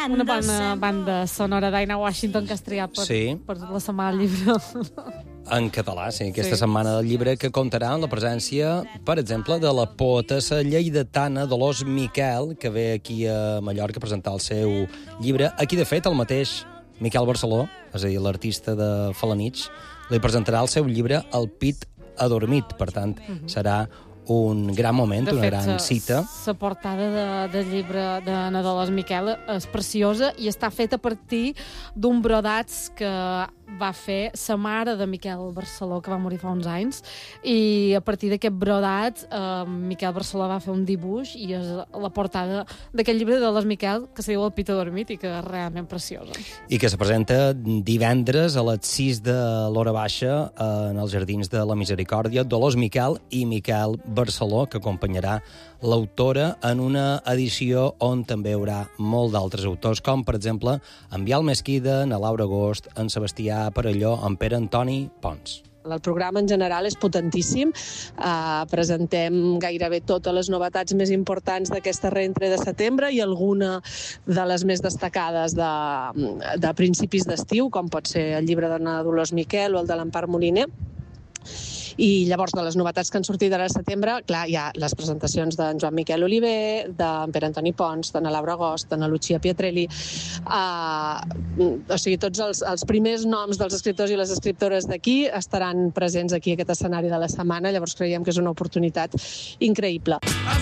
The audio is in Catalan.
Una bona banda sonora d'Aina Washington que has triat per la setmana del llibre. En català, sí, aquesta setmana del llibre, que comptarà amb la presència, per exemple, de la poetessa lleidatana Dolors Miquel, que ve aquí a Mallorca a presentar el seu llibre. Aquí, de fet, el mateix Miquel Barceló, és a dir, l'artista de Falanich, li presentarà el seu llibre El pit adormit. Per tant, serà un gran moment, una gran cita. La portada del llibre de Dolors Miquel és preciosa i està feta a partir d'un brodats que va fer sa mare de Miquel Barceló, que va morir fa uns anys, i a partir d'aquest brodat Miquel Barceló va fer un dibuix i és la portada d'aquest llibre de Dolors Miquel, que se diu El pit adormit i que és realment preciosa. I que se presenta divendres a les 6 de l'hora baixa en els Jardins de la Misericòrdia. Dolors Miquel i Miquel Barceló, que acompanyarà l'autora en una edició on també hi haurà molt d'altres autors, com, per exemple, en Biel Mesquida, en Laura Agost, en Sebastià Parelló, en Pere Antoni Pons. El programa en general és potentíssim. Presentem gairebé totes les novetats més importants d'aquesta reentre de setembre i alguna de les més destacades de principis d'estiu, com pot ser el llibre de Dolors Miquel o el de l'Empar Moliner. I llavors, de les novetats que han sortit ara al setembre, clar, hi ha les presentacions d'en Joan Miquel Oliver, d'en Pere Antoni Pons, d'en Laura Agost, d'en Lucia Pietrelli, o sigui, tots els primers noms dels escriptors i les escriptores d'aquí estaran presents aquí a aquest escenari de la setmana, llavors creiem que és una oportunitat increïble.